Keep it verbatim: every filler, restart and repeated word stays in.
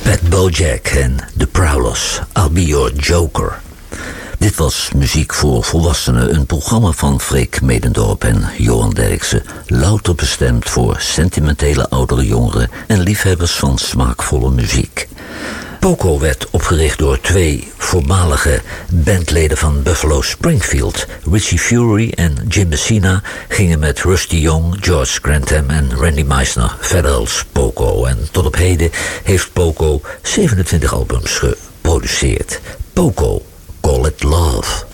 Pat Bojack en The Prowlers, I'll Be Your Joker. Dit was Muziek voor Volwassenen, een programma van Freek Medendorp en Johan Derksen, louter bestemd voor sentimentele oudere jongeren en liefhebbers van smaakvolle muziek. Poco werd opgericht door twee voormalige bandleden van Buffalo Springfield. Richie Fury en Jim Messina gingen met Rusty Young, George Grantham en Randy Meisner verder als Poco. En tot op heden heeft Poco zevenentwintig albums geproduceerd. Poco, Call It Love.